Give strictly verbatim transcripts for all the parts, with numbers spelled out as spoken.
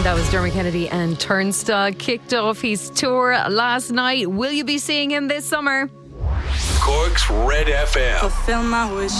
That was Dermot Kennedy, and Turnstile kicked off his tour last night. Will you be seeing him this summer? Cork's Red F M. Fulfill my wish.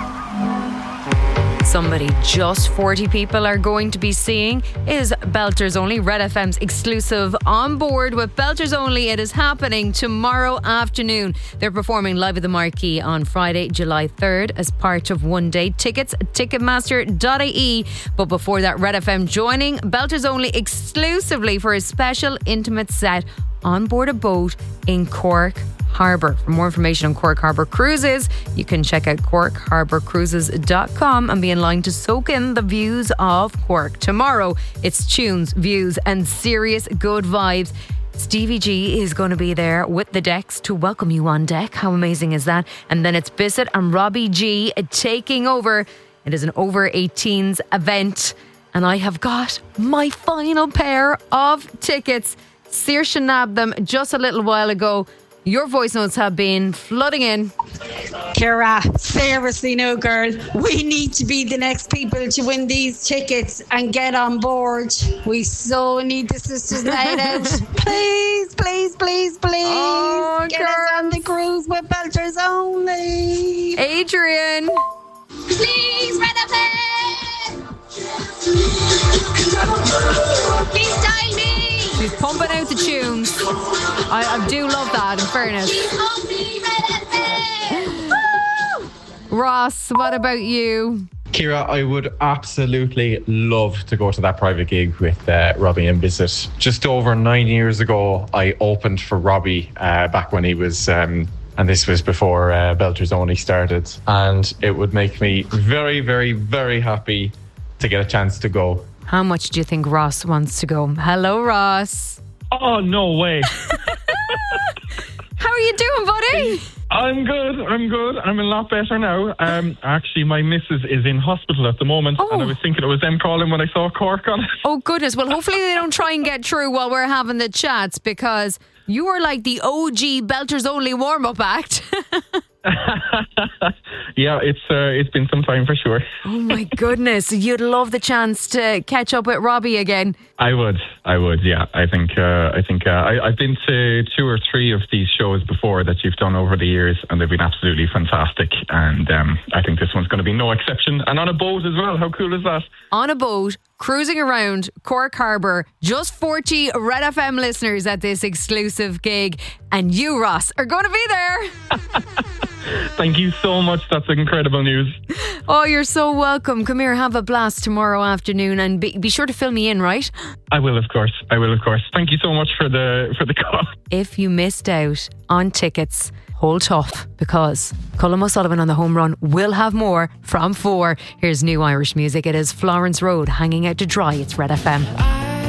Somebody just forty people are going to be seeing is Belters Only, Red F M's exclusive On Board with Belters Only. It is happening tomorrow afternoon. They're performing live at the Marquee on Friday, July third as part of One Day. Tickets, ticketmaster dot I E. But before that, Red F M joining Belters Only exclusively for a special intimate set on board a boat in Cork Harbour. For more information on Cork Harbour Cruises, you can check out cork harbour cruises dot com and be in line to soak in the views of Cork. Tomorrow, it's tunes, views and serious good vibes. Stevie G is going to be there with the decks to welcome you on deck. How amazing is that? And then it's Bissett and Robbie G taking over. It is an over eighteens event, and I have got my final pair of tickets. Saoirse nabbed them just a little while ago. Your voice notes have been flooding in. Ciara, seriously no, girl. We need to be the next people to win these tickets and get on board. We so need the Sisters Night Out. Please, please, please, please. Oh, get girls. us on the cruise with Belters Only. Adrian. Please, Red F M. Please dial me. She's pumping out the tunes. I, I do love that, in fairness. Only Red F M. Ross, what about you? Ciara, I would absolutely love to go to that private gig with uh, Robbie and Bissett. Just over nine years ago, I opened for Robbie uh, back when he was... Um, and this was before uh, Belters Only started. And it would make me very, very, very happy to get a chance to go. How much do you think Ross wants to go? Hello, Ross. Oh, no way. How are you doing, buddy? I'm good, I'm good. I'm a lot better now. Um, actually, my missus is in hospital at the moment, Oh. and I was thinking it was them calling when I saw Cork on it. Oh, goodness. Well, hopefully they don't try and get through while we're having the chats, because you are like the O G Belters Only warm-up act. Yeah, it's uh, it's been some time for sure. Oh, my goodness. You'd love the chance to catch up with Robbie again. I would, I would, yeah. I think uh, I think uh, I, I've been to two or three of these shows before that you've done over the years, and they've been absolutely fantastic. And um, I think this one's going to be no exception. And on a boat as well. How cool is that? On a boat, cruising around Cork Harbour, just forty Red F M listeners at this exclusive gig, and you, Ross, are going to be there. Thank you so much. That's incredible news. Oh, you're so welcome. Come here, have a blast tomorrow afternoon, and be, be sure to fill me in, right? I will, of course. I will, of course. Thank you so much for the for the call. If you missed out on tickets, hold tough, because Colm O'Sullivan on the home run will have more from four. Here's new Irish music. It is Florence Road, Hanging Out to Dry. It's Red F M.